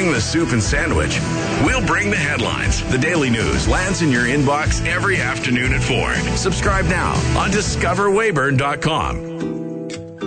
bring the soup and sandwich. We'll bring the headlines. The Daily News lands in your inbox every afternoon at 4. Subscribe now on discoverwayburn.com.